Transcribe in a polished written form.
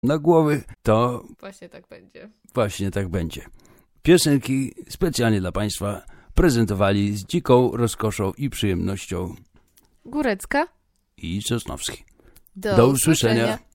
na głowy, to Właśnie tak będzie. Właśnie tak będzie. Piosenki specjalnie dla Państwa prezentowali z dziką rozkoszą i przyjemnością Górecka i Sosnowski. Do usłyszenia.